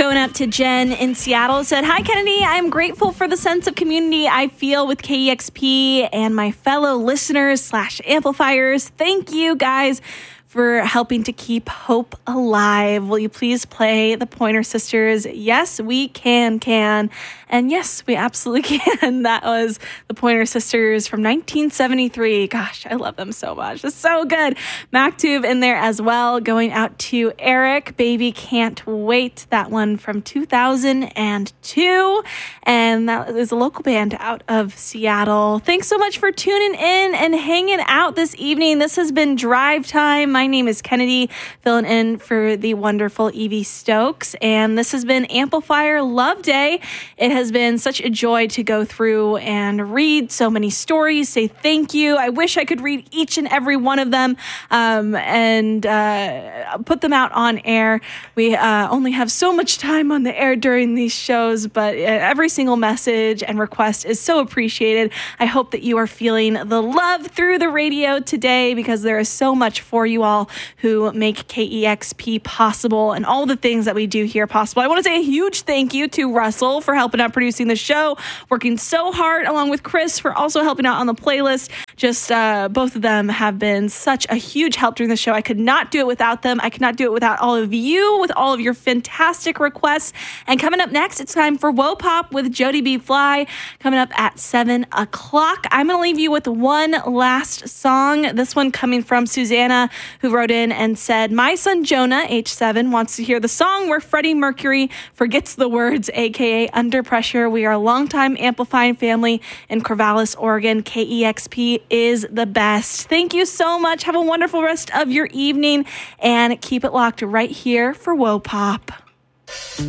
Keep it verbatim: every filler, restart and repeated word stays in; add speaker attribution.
Speaker 1: Going out to Jen in Seattle, said, "Hi, Kennedy. I'm grateful for the sense of community I feel with K E X P and my fellow listeners slash amplifiers. Thank you, guys, for helping to keep hope alive. Will you please play the Pointer Sisters? Yes, we can, can. And yes, we absolutely can." That was the Pointer Sisters from nineteen seventy-three. Gosh, I love them so much. It's so good. MacTube in there as well. Going out to Eric, Baby Can't Wait. That one from two thousand two. And that is a local band out of Seattle. Thanks so much for tuning in and hanging out this evening. This has been Drive Time. My name is Kennedy, filling in for the wonderful Evie Stokes. And this has been Amplifier Love Day. It has been such a joy to go through and read so many stories, say thank you. I wish I could read each and every one of them um, and uh, put them out on air. We uh, only have so much time on the air during these shows, but uh, every single message and request is so appreciated. I hope that you are feeling the love through the radio today, because there is so much for you all who make K E X P possible and all the things that we do here possible. I want to say a huge thank you to Russell for helping out producing the show, working so hard, along with Chris for also helping out on the playlist. Just uh, both of them have been such a huge help during the show. I could not do it without them. I could not do it without all of you, with all of your fantastic requests. And coming up next, it's time for Woe Pop with Jody B. Fly, coming up at seven o'clock. I'm going to leave you with one last song. This one coming from Susanna, who wrote in and said, "My son Jonah, age seven, wants to hear the song where Freddie Mercury forgets the words, aka Under Pressure. We are a longtime amplifying family in Corvallis, Oregon. K E X P is the best." Thank you so much. Have a wonderful rest of your evening, and keep it locked right here for Woe Pop.